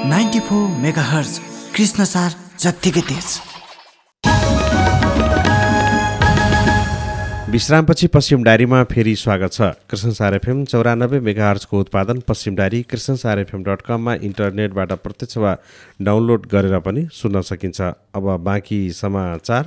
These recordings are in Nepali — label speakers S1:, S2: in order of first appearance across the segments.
S1: 94 मेगाहर्ज कृष्णसार जत्तिकै तेज।
S2: विश्रामपछि पश्चिम डायरीमा फेरि स्वागत छ। कृष्णसार एफएम 94 मेगाहर्जको उत्पादन पश्चिम डायरी कृष्णसारएफएम.com मा इन्टरनेटबाट प्रत्यक्ष वा डाउनलोड गरेर पनि सुन्न सकिन्छ। अब बाँकी समाचार।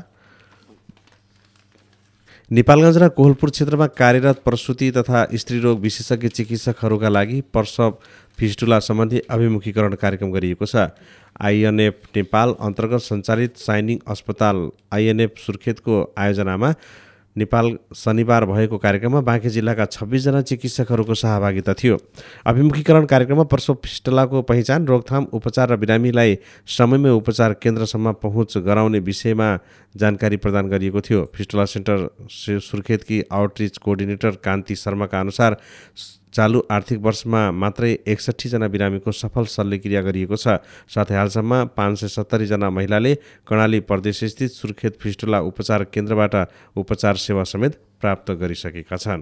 S2: नेपालगञ्ज र कोहलपुर क्षेत्रमा कार्यरत प्रसुति तथा स्त्रीरोग विशेषज्ञ चिकित्सकहरूका लागि प्रसव फिस्टुला सम्बन्धी अभिमुखीकरण कार्यक्रम गरिएको छ। आइएनएफ नेपाल अन्तर्गत सञ्चालित साइनिङ अस्पताल आइएनएफ सुर्खेतको आयोजनामा नेपाल शनिबार भएको कार्यक्रममा बाँके जिल्लाका 26 जना चिकित्सकहरूको सहभागिता थियो। अभिमुखीकरण कार्यक्रममा प्रसव फिस्टुलाको पहिचान, रोकथाम, उपचार र बिरामीलाई समयमै उपचार केन्द्रसम्म पहुँच गराउने विषयमा जानकारी प्रदान गरिएको थियो। फिस्टुला सेन्टर सुर्खेतकी आउटरिच कोअर्डिनेटर कान्ति शर्माका अनुसार चालु आर्थिक वर्षमा मात्रै 61 जना बिरामीको सफल शल्यक्रिया गरिएको छ। साथै हालसम्म 570 जना महिलाले कर्णाली प्रदेशस्थित सुर्खेत फिस्टुला उपचार केन्द्रबाट उपचार सेवा समेत प्राप्त गरिसकेका छन्।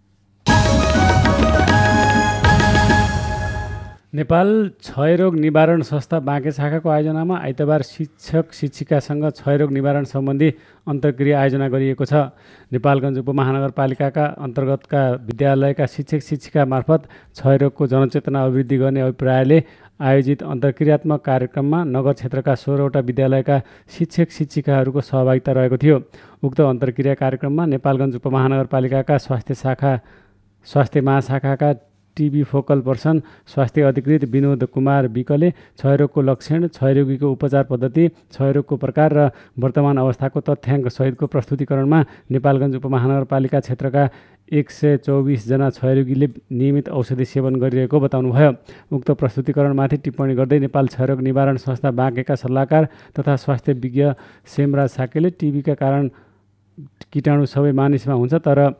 S3: नेपाल क्षयरोग निवारण संस्था बाँके शाखाको आयोजनामा आइतबार शिक्षक शिक्षिकासँग क्षयरोग निवारण सम्बन्धी अन्तर्क्रिया आयोजना गरिएको छ। नेपालगञ्ज उपमहानगरपालिकाका अन्तर्गतका विद्यालयका शिक्षक शिक्षिका मार्फत क्षयरोगको जनचेतना अभिवृद्धि गर्ने अभिप्रायले आयोजित अन्तर्क्रियात्मक कार्यक्रममा नगर क्षेत्रका 16वटा विद्यालयका शिक्षक शिक्षिकाहरूको सहभागिता रहेको थियो। उक्त अन्तर्क्रिया कार्यक्रममा नेपालगञ्ज उपमहानगरपालिकाका स्वास्थ्य महाशाखाका टिबी फोकल पर्सन स्वास्थ्य अधिकृत विनोद कुमार विकले क्षयरोगको लक्षण, क्षयरोगीको उपचार पद्धति, क्षयरोगको प्रकार र वर्तमान अवस्थाको तथ्याङ्क सहितको प्रस्तुतिकरणमा नेपालगञ्ज उपमहानगरपालिका क्षेत्रका 124 जना क्षयरोगीले नियमित औषधि सेवन गरिरहेको बताउनुभयो। उक्त प्रस्तुतिकरणमाथि टिप्पणी गर्दै नेपाल क्षयरोग निवारण संस्था बाँकेका सल्लाहकार तथा स्वास्थ्य विज्ञ सेमराज साकेले टिबीका कीटाणु सबै मानिसमा हुन्छ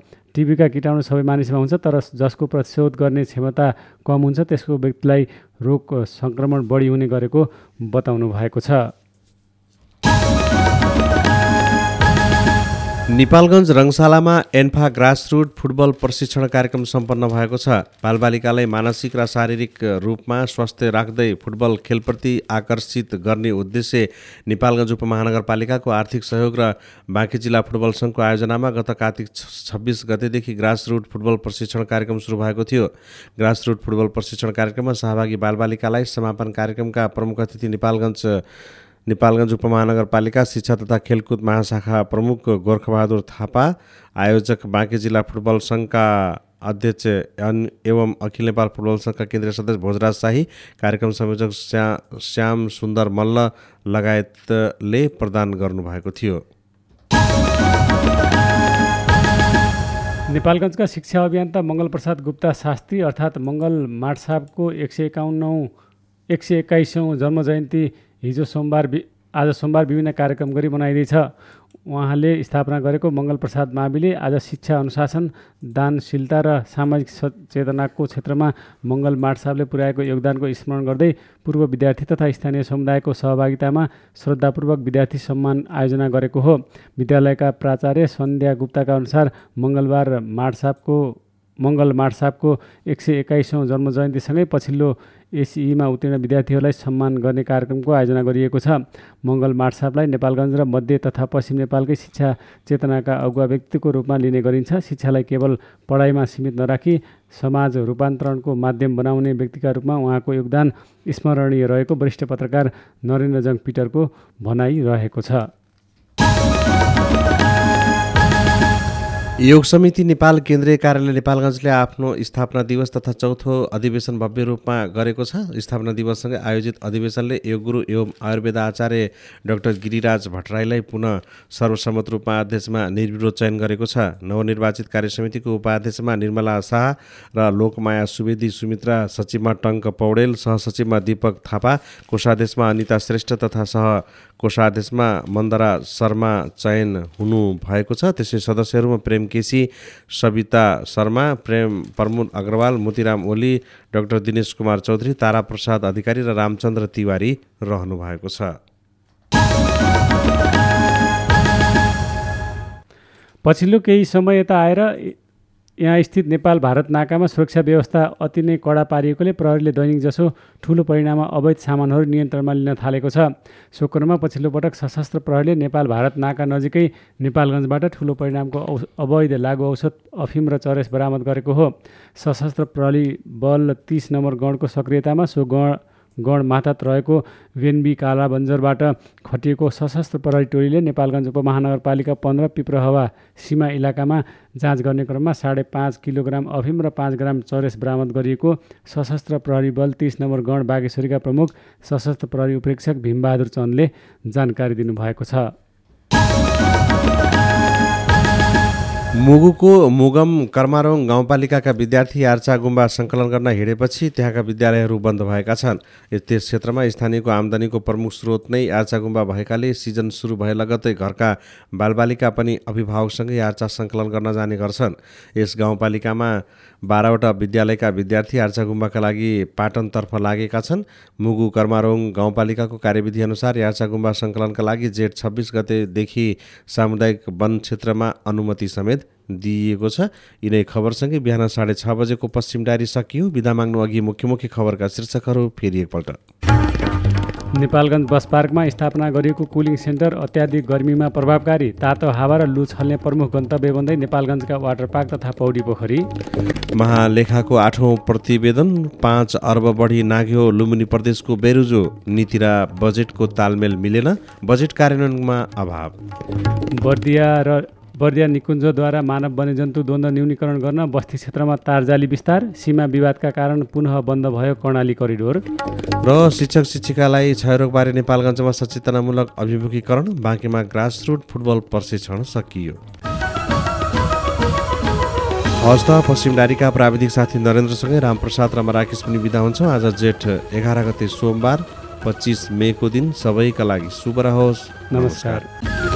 S3: तर जसको प्रतिशोध गर्ने क्षमता कम हुन्छ त्यसको व्यक्तिलाई रोग सङ्क्रमण बढी हुने गरेको बताउनु भएको छ।
S2: नेपालगञ्ज रङशालामा एन्फा ग्रासरुट फुटबल प्रशिक्षण कार्यक्रम सम्पन्न भएको छ। बालबालिकालाई मानसिक र शारीरिक रूपमा स्वस्थ राख्दै फुटबल खेलप्रति आकर्षित गर्ने उद्देश्य नेपालगञ्ज उपमहानगरपालिकाको आर्थिक सहयोग र बाँके जिल्ला फुटबल सङ्घको आयोजनामा गत कार्तिक 26 गतेदेखि ग्रासरुट फुटबल प्रशिक्षण कार्यक्रम सुरु भएको थियो। ग्रासरुट फुटबल प्रशिक्षण कार्यक्रममा सहभागी बालबालिकालाई समापन कार्यक्रमका प्रमुख अतिथि नेपालगञ्ज उपमहानगरपालिका शिक्षा तथा खेलकुद महाशाखा प्रमुख गोर्खबहादुर थापा, आयोजक बाँके जिल्ला फुटबल सङ्घका अध्यक्ष एवं अखिल नेपाल फुटबल सङ्घका केन्द्रीय सदस्य भोजराज शाही, कार्यक्रम संयोजक श्याम सुन्दर मल्ल लगायतले प्रदान गर्नुभएको थियो।
S3: नेपालगञ्जका शिक्षा अभियन्ता मङ्गल प्रसाद गुप्ता शास्त्री अर्थात् मङ्गल माटसाबको 121औं जन्म जयन्ती आज सोमबार विभिन्न कार्यक्रम गरी मनाइँदैछ। उहाँले स्थापना गरेको मङ्गल प्रसाद माविले आज शिक्षा, अनुशासन, दानशीलता र सामाजिक चेतनाको क्षेत्रमा मङ्गल माटसाबले पुर्याएको योगदानको स्मरण गर्दै पूर्व विद्यार्थी तथा स्थानीय समुदायको सहभागितामा श्रद्धापूर्वक विद्यार्थी सम्मान आयोजना गरेको हो। विद्यालयका प्राचार्य सन्ध्या गुप्ताका अनुसार मङ्गल माटसाबको 121औं जन्म जयन्तीसँगै पछिल्लो एसईमा उत्तीर्ण विद्यार्थीहरूलाई सम्मान गर्ने कार्यक्रमको आयोजना गरिएको छ। मङ्गल माटसाबलाई नेपालगञ्ज र मध्य तथा पश्चिम नेपालकै शिक्षा चेतनाका अगुवा व्यक्तिको रूपमा लिने गरिन्छ। शिक्षालाई केवल पढाइमा सीमित नराखी समाज रूपान्तरणको माध्यम बनाउने व्यक्तिका रूपमा उहाँको योगदान स्मरणीय रहेको वरिष्ठ पत्रकार नरेन्द्रजङ पिटरको भनाइ रहेको छ।
S2: योग समिति नेपाल केन्द्रीय कार्यालय नेपालगञ्जले आफ्नो स्थापना दिवस तथा चौथो अधिवेशन भव्य रूपमा गरेको छ। स्थापना दिवससँगै आयोजित अधिवेशनले योगगुरु एवं आयुर्वेद आचार्य डाक्टर गिरिराज भट्टराईलाई पुनः सर्वसम्मत रूपमा अध्यक्षमा निर्विरोध चयन गरेको छ। नवनिर्वाचित कार्यसमितिको उपाध्यक्षमा निर्मला शाह र लोकमाया सुवेदी सुमित्रा, सचिवमा टङ्क पौडेल, सहसचिवमा दीपक थापा, कोषाध्यक्षमा अनिता श्रेष्ठ तथा कोषाध्यक्षमा मन्दरा शर्मा चयन हुनु भएको छ। त्यसै सदस्यहरूमा प्रेम केसी, सविता शर्मा, प्रमोद अग्रवाल, मोतीराम ओली, डाक्टर दिनेश कुमार चौधरी, तारा प्रसाद अधिकारी र रामचन्द्र तिवारी रहनु भएको छ।
S3: पछिल्लो केही समय यता आएर यहाँ स्थित नेपाल भारत नाकामा सुरक्षा व्यवस्था अति नै कडा पारिएकोले प्रहरीले दैनिक जसो ठूलो परिमाणमा अवैध सामानहरू नियन्त्रणमा लिन थालेको छ। सो क्रममा पछिल्लो पटक सशस्त्र प्रहरीले नेपाल भारत नाका नजिकै नेपालगञ्जबाट ठूलो परिमाणको अवैध लागु औषध अफिम र चरेस बरामद गरेको हो। सशस्त्र प्रहरी बल 30 नम्बर गणको सक्रियतामा सो गण माथात रहेको वेनबी कालाबन्जरबाट खटिएको सशस्त्र प्रहरी टोलीले नेपालगञ्ज उपमहानगरपालिका 15 पिप्रहवा सीमा इलाकामा जाँच गर्ने क्रममा 5.5 किलोग्राम अफिम र 5 ग्राम चरेस बरामद गरिएको सशस्त्र प्रहरी बल 30 नम्बर गण बागेश्वरीका प्रमुख सशस्त्र प्रहरी उपरीक्षक भीमबहादुर चन्दले जानकारी दिनुभएको छ।
S2: मुगुको मुगम कर्मारोङ गाउँपालिकाका विद्यार्थी आर्चा गुम्बा सङ्कलन गर्न हिँडेपछि त्यहाँका विद्यालयहरू बन्द भएका छन्। त्यस क्षेत्रमा स्थानीयको आम्दानीको प्रमुख स्रोत नै आर्चा गुम्बा भएकाले सिजन सुरु भए लगत्तै घरका बालबालिका पनि अभिभावकसँगै आर्चा सङ्कलन गर्न जाने गर्छन्। यस गाउँपालिकामा 12वटा विद्यालयका विद्यार्थी आर्चा गुम्बाका लागि पाटनतर्फ लागेका छन्। मुगु कर्मारोङ गाउँपालिकाको कार्यविधि अनुसार आर्चा गुम्बा सङ्कलनका लागि जेठ 26 गतेदेखि सामुदायिक वन क्षेत्रमा अनुमति समेत दिइएको छ। यिनै खबरसँगै बिहान 6:30 बजेको पश्चिम डायरी सकियो। बिदा माग्नु अघि मुख्य खबरका शीर्षकहरू फेरि एकपल्ट।
S3: नेपालगञ्ज बस पार्कमा स्थापना गरिएको कुलिङ सेन्टर अत्याधिक गर्मीमा प्रभावकारी, तातो हावा र लु छल्ने प्रमुख गन्तव्य बन्दै नेपालगञ्जका वाटर पार्क तथा पौडी पोखरी।
S2: महालेखाको 8औं प्रतिवेदन 5 अर्ब बढी नाग्यो लुम्बिनी प्रदेशको बेरुजो, नीति र बजेटको तालमेल मिलेन, बजेट कार्यान्वयनमा अभाव। बर्दिया निकुञ्जद्वारा मानव वन्यजन्तु द्वन्द्व न्यूनीकरण गर्न बस्ती क्षेत्रमा तारजाली विस्तार, सीमा विवादका कारण पुनः बन्द भयो कर्णाली करिडोर। र शिक्षक शिक्षिकालाई क्षयरोगबारे नेपालगञ्जमा सचेतनामूलक अभिमुखीकरण, बाँकीमा ग्रासरुट फुटबल प्रशिक्षण सकियो। हस्त पश्चिम डायरीका प्राविधिक साथी नरेन्द्रसँगै रामप्रसाद र राकेश पनि बिदा हुन्छौँ। आज जेठ 11 गते सोमबार 25 मेको दिन सबैका लागि शुभ रहोस्।
S3: नमस्कार।